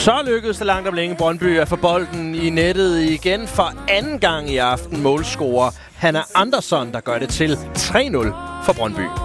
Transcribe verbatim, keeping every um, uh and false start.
Så lykkedes det langt om længe Brøndby at få bolden i nettet igen for anden gang i aften. Målscorer Hanna Andersson, der gør det til tre nul for Brøndby.